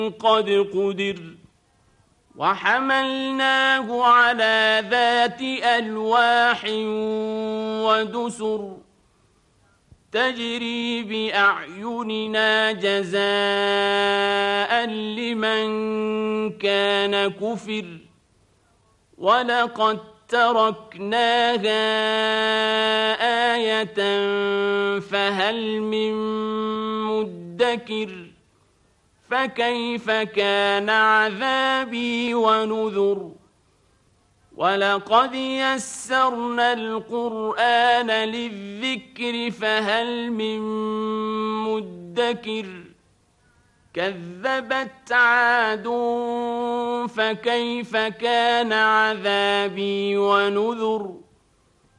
قد قدر وحملناه على ذات ألواح ودسر تجري بأعيننا جزاء لمن كان كفر ولقد تركناها آية فهل من مدكر فكيف كان عذابي ونذر ولقد يسرنا القرآن للذكر فهل من مدكر كذبت عاد فكيف كان عذابي ونذر